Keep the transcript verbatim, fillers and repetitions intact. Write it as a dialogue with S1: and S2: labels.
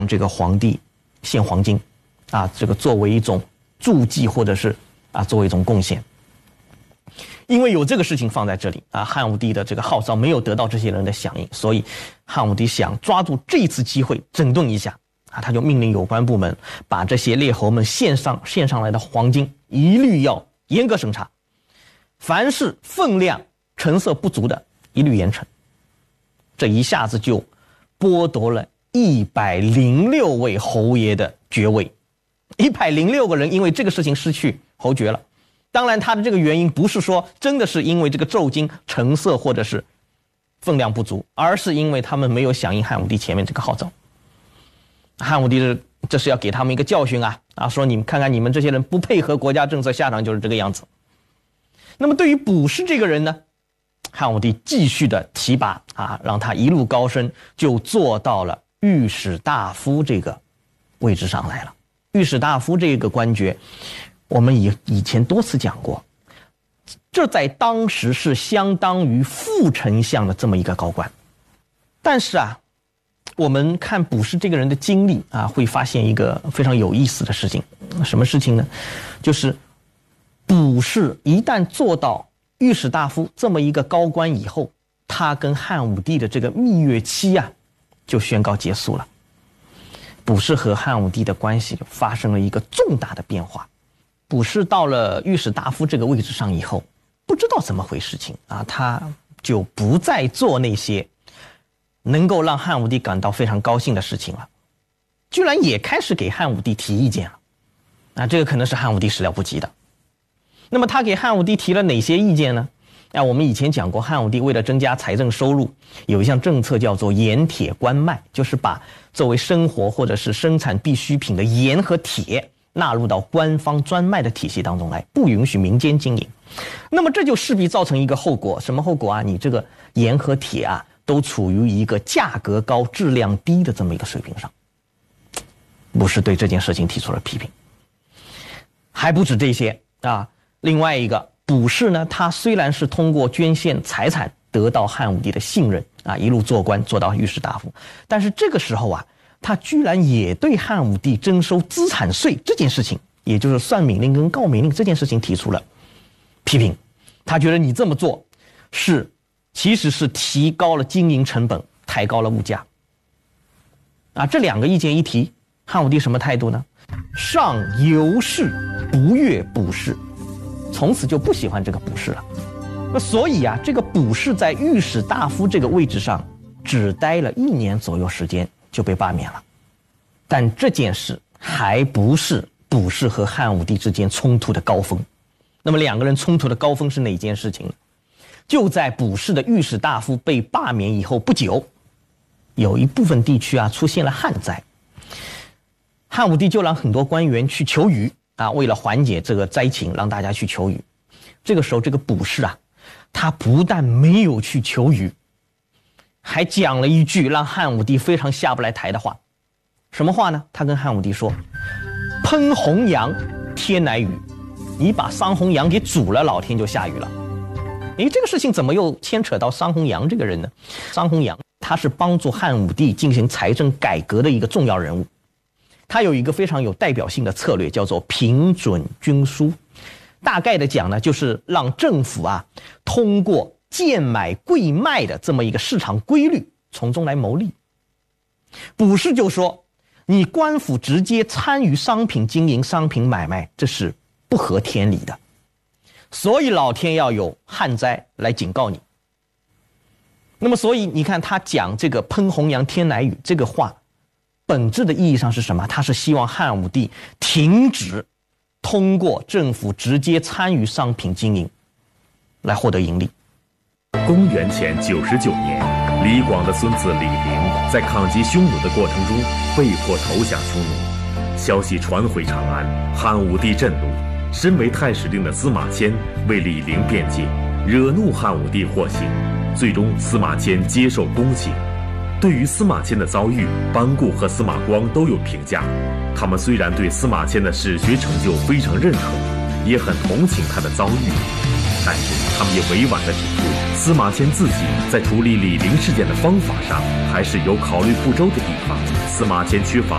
S1: 这个皇帝献黄金，啊，这个作为一种助祭或者是啊作为一种贡献。因为有这个事情放在这里啊，汉武帝的这个号召没有得到这些人的响应，所以汉武帝想抓住这次机会整顿一下啊，他就命令有关部门把这些列侯们献上献上来的黄金一律要严格审查，凡是分量成色不足的一律严惩。这一下子就剥夺了一百零六位侯爷的爵位，一百零六个人因为这个事情失去侯爵了。当然他的这个原因不是说真的是因为这个皱金成色或者是分量不足，而是因为他们没有响应汉武帝前面这个号召。汉武帝这这是要给他们一个教训啊啊，说你们看看你们这些人不配合国家政策，下场就是这个样子。那么对于卜氏这个人呢，汉武帝继续的提拔啊，让他一路高升，就做到了御史大夫这个位置上来了。御史大夫这个官爵我们以以前多次讲过，这在当时是相当于副丞相的这么一个高官。但是啊，我们看卜氏这个人的经历啊，会发现一个非常有意思的事情。什么事情呢？就是卜氏一旦做到御史大夫这么一个高官以后，他跟汉武帝的这个蜜月期啊就宣告结束了。卜氏和汉武帝的关系发生了一个重大的变化。卜氏到了御史大夫这个位置上以后，不知道怎么回事情啊，他就不再做那些能够让汉武帝感到非常高兴的事情了，居然也开始给汉武帝提意见了。啊，这个可能是汉武帝始料不及的。那么他给汉武帝提了哪些意见呢？啊，我们以前讲过，汉武帝为了增加财政收入，有一项政策叫做盐铁官卖，就是把作为生活或者是生产必需品的盐和铁纳入到官方专卖的体系当中来，不允许民间经营。那么这就势必造成一个后果，什么后果啊？你这个盐和铁啊都处于一个价格高质量低的这么一个水平上。卜氏对这件事情提出了批评。还不止这些啊，另外一个卜氏呢，他虽然是通过捐献财产得到汉武帝的信任啊，一路做官做到御史大夫，但是这个时候啊，他居然也对汉武帝征收资产税这件事情，也就是算命令跟告民令这件事情提出了批评。他觉得你这么做是其实是提高了经营成本，抬高了物价。啊，这两个意见一提，汉武帝什么态度呢？上尤氏不悦卜氏，从此就不喜欢这个卜氏了。那所以啊，这个卜氏在御史大夫这个位置上只待了一年左右时间就被罢免了。但这件事还不是卜氏和汉武帝之间冲突的高峰。那么两个人冲突的高峰是哪件事情呢？就在卜氏的御史大夫被罢免以后不久，有一部分地区啊出现了旱灾，汉武帝就让很多官员去求雨啊，为了缓解这个灾情，让大家去求雨。这个时候，这个卜氏啊，他不但没有去求雨，还讲了一句让汉武帝非常下不来台的话。什么话呢？他跟汉武帝说：“烹红羊，天乃雨。你把桑弘羊给煮了，老天就下雨了。”诶，这个事情怎么又牵扯到桑弘羊这个人呢？桑弘羊他是帮助汉武帝进行财政改革的一个重要人物。他有一个非常有代表性的策略，叫做平准均输。大概的讲呢，就是让政府啊通过贱买贵卖的这么一个市场规律，从中来牟利。卜氏就说，你官府直接参与商品经营、商品买卖，这是不合天理的，所以老天要有旱灾来警告你。那么所以你看他讲这个烹红羊天乃雨这个话，本质的意义上是什么？他是希望汉武帝停止通过政府直接参与商品经营来获得盈利。
S2: 公元前九十九年，李广的孙子李陵在抗击匈奴的过程中被迫投降匈奴，消息传回长安，汉武帝震怒，身为太史令的司马迁为李陵辩解，惹怒汉武帝获刑，最终司马迁接受宫刑。对于司马迁的遭遇，班固和司马光都有评价。他们虽然对司马迁的史学成就非常认可，也很同情他的遭遇。 但是他们也委婉地指出，司马迁自己在处理李陵事件的方法上还是有考虑不周的地方。司马迁缺乏